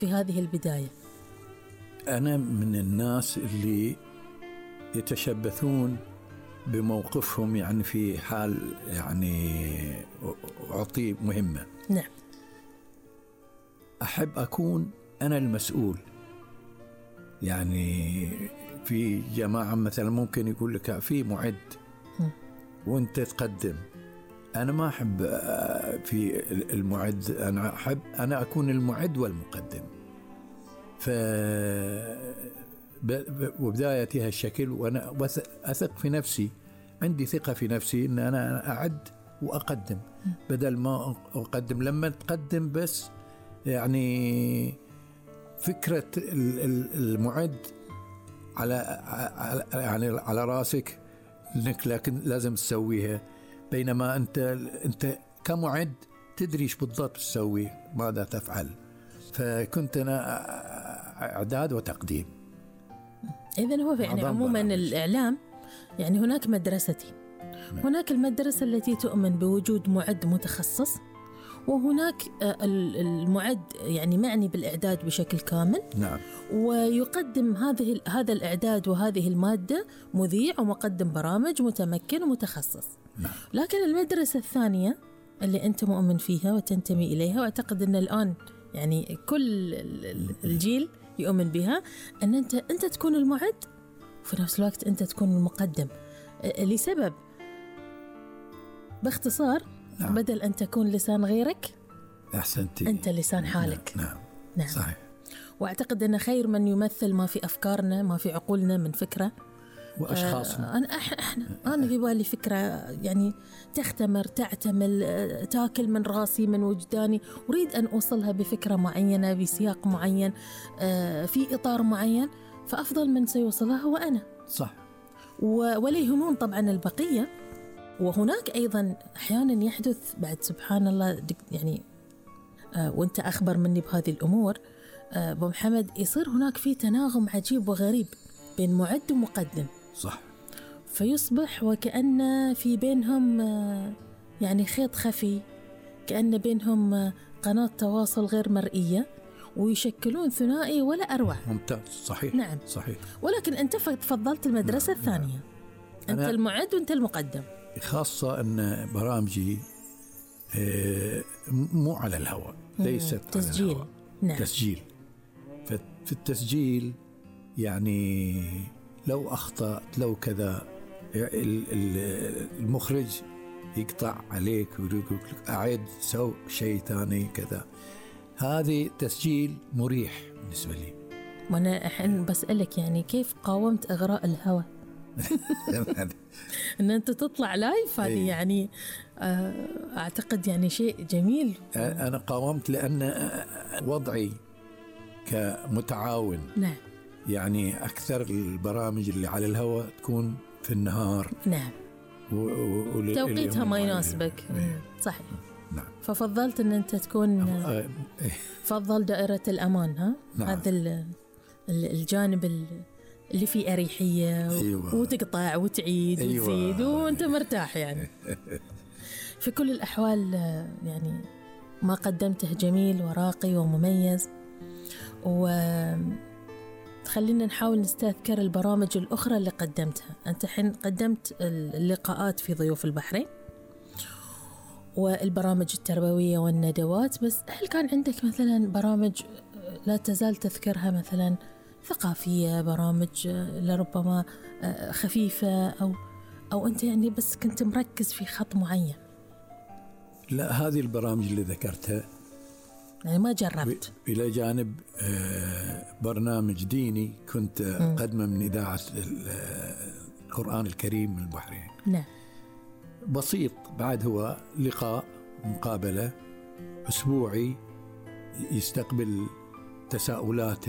في هذه البداية؟ أنا من الناس اللي يتشبثون بموقفهم، يعني في حال يعني أعطي مهمة. نعم. أحب أكون أنا المسؤول. يعني في جماعة مثلا ممكن يقول لك في معد وأنت تقدم. أنا ما أحب في المعد، أنا أحب أنا أكون المعد والمقدم. وبدايتي هالشكل، وأنا أثق في نفسي، عندي ثقة في نفسي إن أنا أعد وأقدم بدل ما أقدم. لما تقدم بس يعني فكرة المعد على راسك إنك لكن لازم تسويها، بينما أنت كمعد تدري إيش بالضبط تسوي، ماذا تفعل. فكنت أنا إعداد وتقديم. إذن هو يعني عموما الإعلام يعني هناك مدرستين. هناك المدرسة التي تؤمن بوجود معد متخصص، وهناك المعد يعني معني بالإعداد بشكل كامل. نعم. ويقدم هذا الإعداد وهذه المادة مذيع ومقدم برامج متمكن ومتخصص. نعم. لكن المدرسة الثانية اللي أنت مؤمن فيها وتنتمي إليها، وأعتقد أن الآن يعني كل الجيل يؤمن بها، أن أنت تكون المعد وفي نفس الوقت أنت تكون المقدم، لسبب باختصار. نعم. بدل أن تكون لسان غيرك، أحسنتي، أنت لسان حالك. نعم. نعم. صحيح. وأعتقد أن خير من يمثل ما في أفكارنا، ما في عقولنا من فكرة وأشخاصنا. أنا في بالي فكرة يعني تختمر، تعتمل، تاكل من راسي من وجداني، أريد أن أوصلها بفكرة معينة بسياق معين في إطار معين، فأفضل من سيوصلها هو أنا. صح. ولا يهمون طبعا البقية. وهناك أيضا أحيانا يحدث بعد سبحان الله يعني وأنت أخبر مني بهذه الأمور أبو محمد، يصير هناك في تناغم عجيب وغريب بين معد ومقدم. صح. فيصبح وكأن في بينهم يعني خيط خفي، كأن بينهم قناة تواصل غير مرئية، ويشكلون ثنائي ولا أروع. ممتاز. صحيح. نعم. صحيح. ولكن أنت فضلت المدرسة الثانية. أنت المعد وأنت المقدم. خاصة أن برامجي مو على الهواء، ليست تسجيل. على الهواء. نعم. تسجيل. في التسجيل يعني لو أخطأت لو كذا المخرج يقطع عليك ويقول لك أعيد سو شيء ثاني كذا. هذه تسجيل مريح بالنسبة لي. وأنا الحين بسألك يعني كيف قاومت إغراء الهوى؟ إن أنت تطلع لايف، هذه يعني أعتقد يعني شيء جميل. أنا قاومت لأن وضعي كمتعاون. نعم. يعني أكثر البرامج اللي على الهواء تكون في النهار. نعم. توقيتها ما يناسبك. صحيح. نعم. ففضلت أن أنت تكون فضل دائرة الأمان. ها. نعم. هذا الجانب اللي فيه أريحية. أيوة. وتقطع وتعيد. أيوة. وتزيد وأنت مرتاح يعني. في كل الأحوال يعني ما قدمته جميل وراقي ومميز. وخلينا نحاول نستذكر البرامج الأخرى اللي قدمتها. أنت حين قدمت اللقاءات في ضيوف البحرين والبرامج التربوية والندوات، بس هل كان عندك مثلا برامج لا تزال تذكرها، مثلا ثقافية، برامج لربما خفيفة، أو أنت يعني بس كنت مركز في خط معين؟ لا، هذه البرامج اللي ذكرتها يعني ما جربت. إلى جانب برنامج ديني كنت قدمه من إذاعة القرآن الكريم من البحرين. نعم. بسيط. بعد هو لقاء مقابلة أسبوعي يستقبل تساؤلات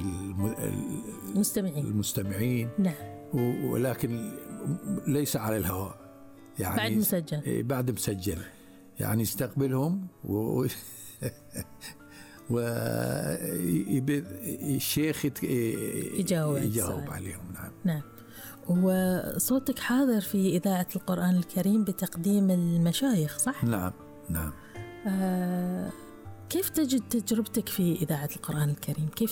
المستمعين. نعم. ولكن ليس على الهواء، يعني بعد مسجل. بعد مسجل يعني يستقبلهم والشيخ يجاوب عليهم. نعم. نعم. وصوتك حاضر في إذاعة القرآن الكريم بتقديم المشايخ، صح؟ نعم. نعم. كيف تجد تجربتك في إذاعة القرآن الكريم؟ كيف